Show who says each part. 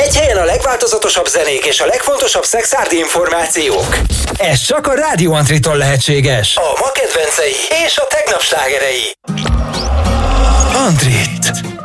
Speaker 1: Egy helyen a legváltozatosabb zenék és a legfontosabb szexárdi információk. Ez csak a Rádió Antritól lehetséges. A ma kedvencei és a tegnap slágerei. Antrit.